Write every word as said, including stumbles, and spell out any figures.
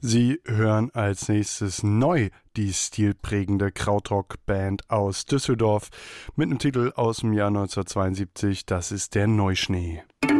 Sie hören als nächstes neu die stilprägende Krautrock-Band aus Düsseldorf mit einem Titel aus dem Jahr neunzehnhundertzweiundsiebzig, das ist der Neuschnee.